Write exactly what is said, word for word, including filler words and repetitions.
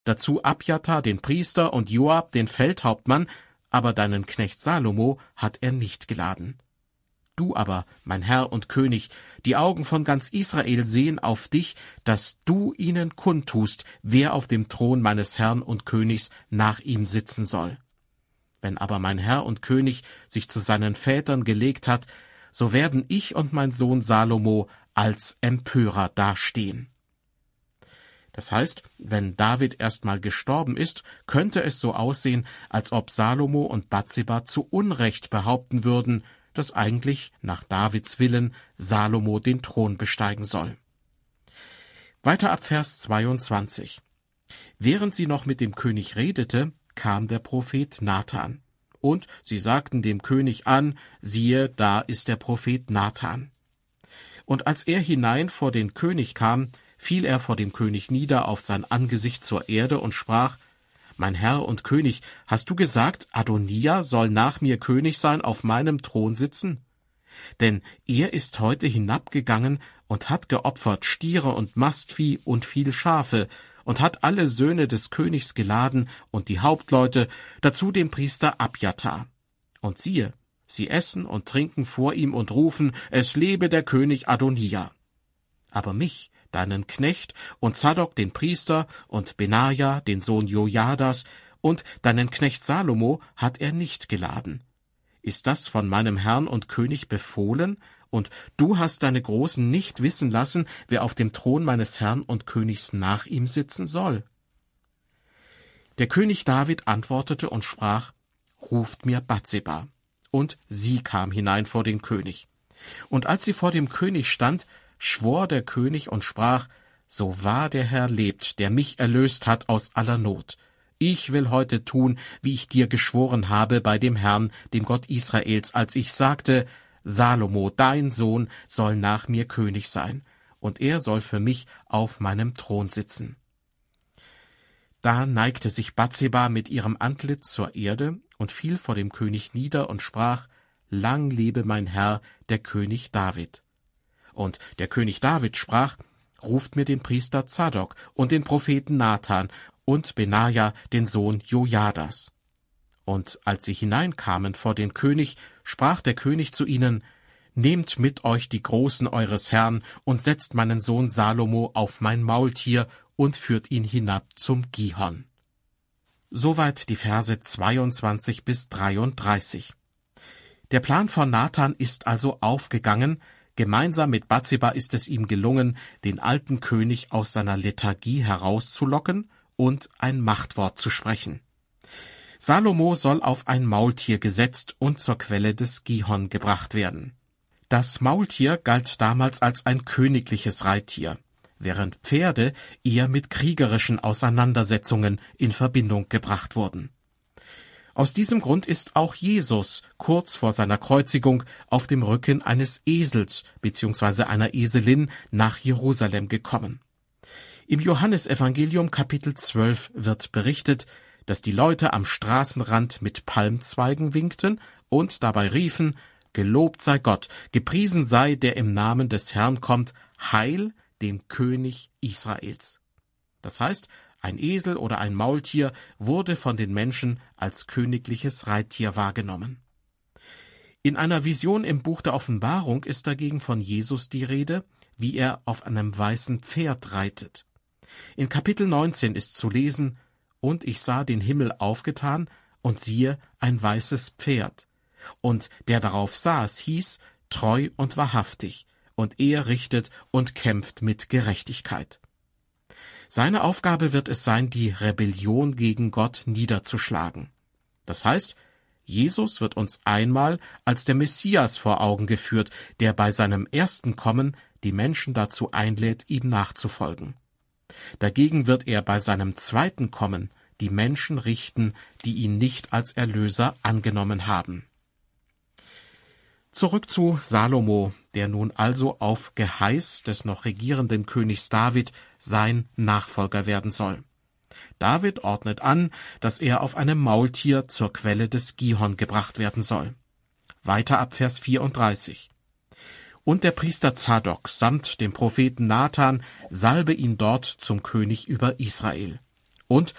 dazu Abjatar, den Priester, und Joab, den Feldhauptmann, aber deinen Knecht Salomo hat er nicht geladen. Du aber, mein Herr und König, die Augen von ganz Israel sehen auf dich, dass du ihnen kundtust, wer auf dem Thron meines Herrn und Königs nach ihm sitzen soll. Wenn aber mein Herr und König sich zu seinen Vätern gelegt hat, so werden ich und mein Sohn Salomo als Empörer dastehen. Das heißt, wenn David erstmal gestorben ist, könnte es so aussehen, als ob Salomo und Bathseba zu Unrecht behaupten würden, dass eigentlich nach Davids Willen Salomo den Thron besteigen soll. Weiter ab Vers zweiundzwanzig. Während sie noch mit dem König redete, kam der Prophet Nathan. Und sie sagten dem König an, siehe, da ist der Prophet Nathan. Und als er hinein vor den König kam, fiel er vor dem König nieder auf sein Angesicht zur Erde und sprach, »Mein Herr und König, hast du gesagt, Adonija soll nach mir König sein, auf meinem Thron sitzen? Denn er ist heute hinabgegangen und hat geopfert Stiere und Mastvieh und viel Schafe und hat alle Söhne des Königs geladen und die Hauptleute, dazu den Priester Abjatar. Und siehe, sie essen und trinken vor ihm und rufen, es lebe der König Adonija. Aber mich, deinen Knecht, und Zadok den Priester, und Benaja, den Sohn Jojadas, und deinen Knecht Salomo hat er nicht geladen. Ist das von meinem Herrn und König befohlen? Und du hast deine Großen nicht wissen lassen, wer auf dem Thron meines Herrn und Königs nach ihm sitzen soll? Der König David antwortete und sprach, ruft mir Bathseba. Und sie kam hinein vor den König. Und als sie vor dem König stand, schwor der König und sprach, so wahr der Herr lebt, der mich erlöst hat aus aller Not. Ich will heute tun, wie ich dir geschworen habe bei dem Herrn, dem Gott Israels, als ich sagte, Salomo, dein Sohn, soll nach mir König sein, und er soll für mich auf meinem Thron sitzen. Da neigte sich Bathseba mit ihrem Antlitz zur Erde und fiel vor dem König nieder und sprach, Lang lebe mein Herr, der König David. Und der König David sprach, ruft mir den Priester Zadok und den Propheten Nathan und Benaja, den Sohn Jojadas. Und als sie hineinkamen vor den König, sprach der König zu ihnen, Nehmt mit euch die Großen eures Herrn und setzt meinen Sohn Salomo auf mein Maultier und führt ihn hinab zum Gihon. Soweit die Verse zweiundzwanzig bis dreiunddreißig. Der Plan von Nathan ist also aufgegangen. Gemeinsam mit Bathseba ist es ihm gelungen, den alten König aus seiner Lethargie herauszulocken und ein Machtwort zu sprechen. Salomo soll auf ein Maultier gesetzt und zur Quelle des Gihon gebracht werden. Das Maultier galt damals als ein königliches Reittier, während Pferde eher mit kriegerischen Auseinandersetzungen in Verbindung gebracht wurden. Aus diesem Grund ist auch Jesus kurz vor seiner Kreuzigung auf dem Rücken eines Esels bzw. einer Eselin nach Jerusalem gekommen. Im Johannesevangelium Kapitel zwölf wird berichtet, dass die Leute am Straßenrand mit Palmzweigen winkten und dabei riefen, Gelobt sei Gott, gepriesen sei, der im Namen des Herrn kommt, Heil dem König Israels. Das heißt, ein Esel oder ein Maultier wurde von den Menschen als königliches Reittier wahrgenommen. In einer Vision im Buch der Offenbarung ist dagegen von Jesus die Rede, wie er auf einem weißen Pferd reitet. In Kapitel neunzehn ist zu lesen, Und ich sah den Himmel aufgetan, und siehe, ein weißes Pferd. Und der darauf saß, hieß, Treu und wahrhaftig, und er richtet und kämpft mit Gerechtigkeit. Seine Aufgabe wird es sein, die Rebellion gegen Gott niederzuschlagen. Das heißt, Jesus wird uns einmal als der Messias vor Augen geführt, der bei seinem ersten Kommen die Menschen dazu einlädt, ihm nachzufolgen. Dagegen wird er bei seinem zweiten Kommen die Menschen richten, die ihn nicht als Erlöser angenommen haben. Zurück zu Salomo, der nun also auf Geheiß des noch regierenden Königs David sein Nachfolger werden soll. David ordnet an, dass er auf einem Maultier zur Quelle des Gihon gebracht werden soll. Weiter ab Vers vierunddreißig. Und der Priester Zadok samt dem Propheten Nathan salbe ihn dort zum König über Israel. Und